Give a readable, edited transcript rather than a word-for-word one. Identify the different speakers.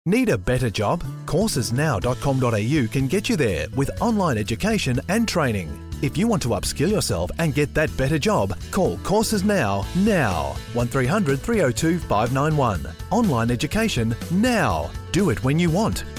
Speaker 1: Need a better job? Coursesnow.com.au can get you there with online education and training. If you want to upskill yourself and get that better job, call Courses Now. 1300 302 591. Online education now. Do it when you want.